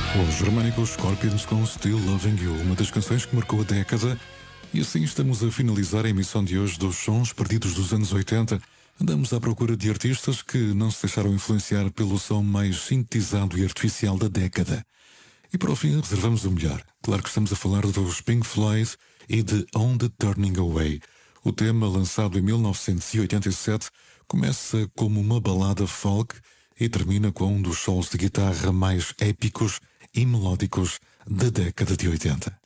Os germânicos Scorpions com Still Loving You, uma das canções que marcou a década. E assim estamos a finalizar a emissão de hoje dos Sons Perdidos dos anos 80. Andamos à procura de artistas que não se deixaram influenciar pelo som mais sintetizado e artificial da década. E para o fim reservamos o melhor. Claro que estamos a falar dos Pink Floyd e de On the Turning Away. O tema, lançado em 1987, começa como uma balada folk e termina com um dos solos de guitarra mais épicos e melódicos da década de 80.